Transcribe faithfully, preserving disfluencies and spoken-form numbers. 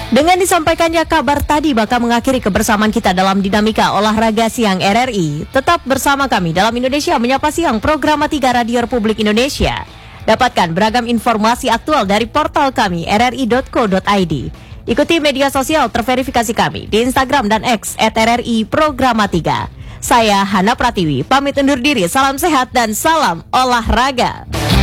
Dengan disampaikannya kabar tadi bakal mengakhiri kebersamaan kita dalam dinamika olahraga siang R R I. Tetap bersama kami dalam Indonesia Menyapa Siang, program tiga Radio Republik Indonesia. Dapatkan beragam informasi aktual dari portal kami r r i dot co dot i d. Ikuti media sosial terverifikasi kami di Instagram dan X et r r i programa tiga. Saya Hana Pratiwi, pamit undur diri, salam sehat dan salam olahraga.